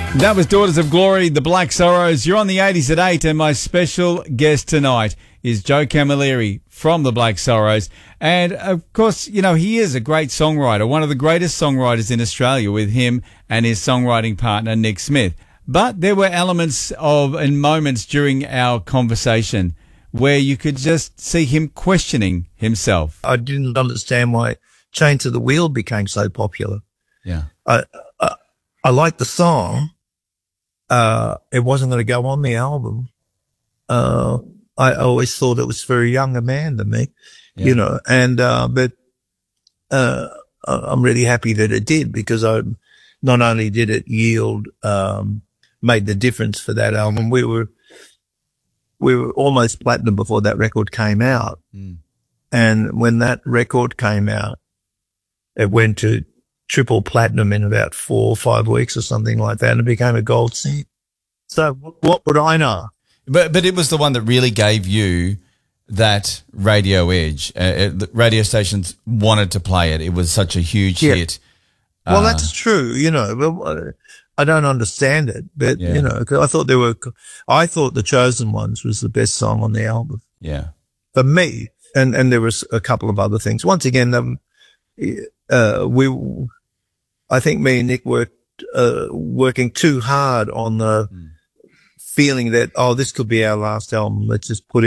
That was Daughters of Glory, the Black Sorrows. You're on the 80s at 8, and my special guest tonight is Joe Camilleri from the Black Sorrows. And, of course, you know, he is a great songwriter, one of the greatest songwriters in Australia, with him and his songwriting partner, Nick Smith. But there were elements of and moments during our conversation where you could just see him questioning himself. I didn't understand why Chain to the Wheel became so popular. Yeah. I liked the song. It wasn't going to go on the album. I always thought it was for a younger man than me, you know, and, but, I'm really happy that it did, because not only did it yield, made the difference for that album. We were almost platinum before that record came out. Mm. And when that record came out, it went to triple platinum in about 4 or 5 weeks or something like that, and it became a gold single. So what would I know? But it was the one that really gave you that radio edge. The radio stations wanted to play it. It was such a huge hit. Well, that's true. You know, I don't understand it, but you know, 'cause I thought The Chosen Ones was the best song on the album. Yeah. For me. And there was a couple of other things. Once again, I think me and Nick working too hard on the feeling that, this could be our last album. Let's just put,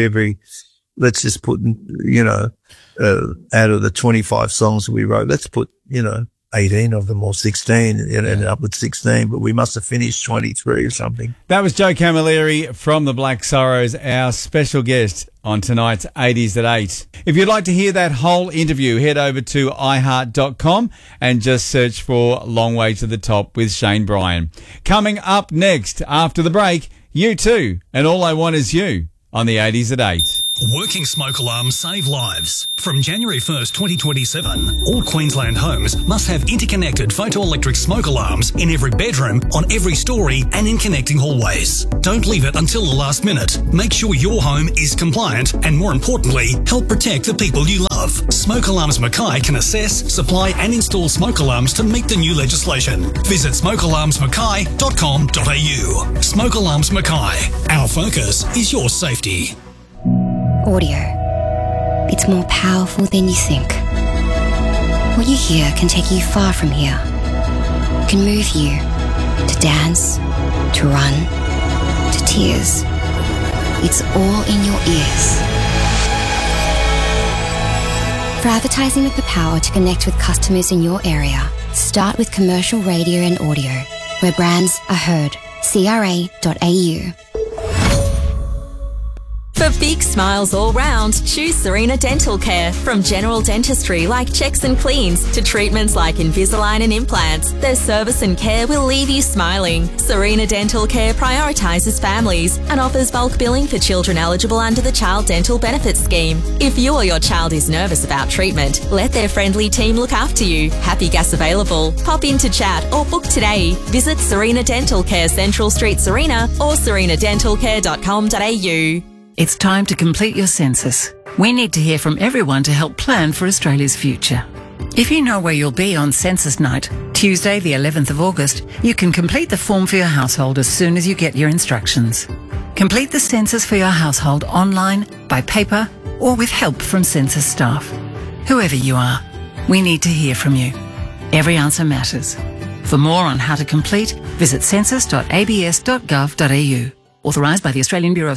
you know, out of the 25 songs that we wrote, let's put, you know, 18 of them or 16, and ended up with 16, but we must have finished 23 or something. That was Joe Camilleri from the Black Sorrows, our special guest on tonight's 80s at 8. If you'd like to hear that whole interview, head over to iHeart.com and just search for Long Way to the Top with Shane Bryan. Coming up next, after the break, U2 and All I Want Is You on the 80s at 8. Working smoke alarms save lives. From January 1st, 2027, all Queensland homes must have interconnected photoelectric smoke alarms in every bedroom, on every story, and in connecting hallways. Don't leave it until the last minute. Make sure your home is compliant and, more importantly, help protect the people you love. Smoke Alarms Mackay can assess, supply and install smoke alarms to meet the new legislation. Visit smokealarmsmackay.com.au. Smoke Alarms Mackay. Our focus is your safety. Audio. It's more powerful than you think. What you hear can take you far from here. Can move you to dance, to run, to tears. It's all in your ears. For advertising with the power to connect with customers in your area, start with commercial radio and audio, where brands are heard. CRA.au. For big smiles all round, choose Serena Dental Care. From general dentistry like checks and cleans to treatments like Invisalign and implants, their service and care will leave you smiling. Serena Dental Care prioritises families and offers bulk billing for children eligible under the Child Dental Benefits Scheme. If you or your child is nervous about treatment, let their friendly team look after you. Happy gas available. Pop in to chat or book today. Visit Serena Dental Care, Central Street, Serena, or serenadentalcare.com.au. It's time to complete your census. We need to hear from everyone to help plan for Australia's future. If you know where you'll be on census night, Tuesday the 11th of August, you can complete the form for your household as soon as you get your instructions. Complete the census for your household online, by paper, or with help from census staff. Whoever you are, we need to hear from you. Every answer matters. For more on how to complete, visit census.abs.gov.au. Authorised by the Australian Bureau of